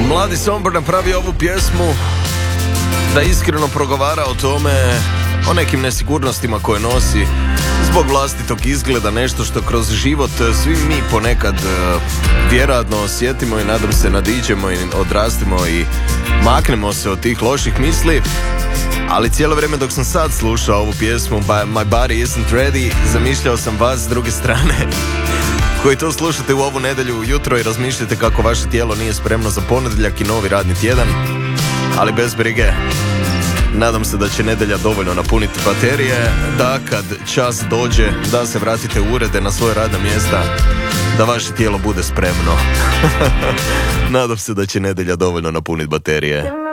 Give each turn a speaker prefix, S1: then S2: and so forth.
S1: Mladi Sombor napravio ovu pjesmu da iskreno progovara o tome, o nekim nesigurnostima koje nosi zbog vlastitog izgleda, nešto što kroz život svi mi ponekad vjerojatno osjetimo i nadam se nadiđemo i odrastimo i maknemo se od tih loših misli. Ali cijelo vrijeme dok sam sad slušao ovu pjesmu My Body Isn't Ready, zamišljao sam vas s druge strane koji to slušate u ovu nedjelju ujutro i razmišljate kako vaše tijelo nije spremno za ponedjeljak i novi radni tjedan. Ali bez brige, nadam se da će nedjelja dovoljno napuniti baterije, da kad čas dođe da se vratite u urede na svoje radna mjesta, da vaše tijelo bude spremno. Nadam se da će nedjelja dovoljno napuniti baterije.